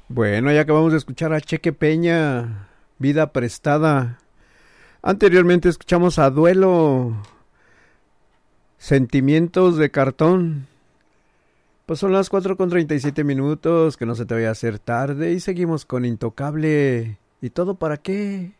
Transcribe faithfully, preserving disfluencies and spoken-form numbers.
Bueno, ya acabamos de escuchar a Cheque Peña, Vida Prestada. Anteriormente escuchamos a Duelo, Sentimientos de Cartón. Pues son las cuatro con treinta y siete minutos, que no se te vaya a hacer tarde. Y seguimos con Intocable. ¿Y todo para qué?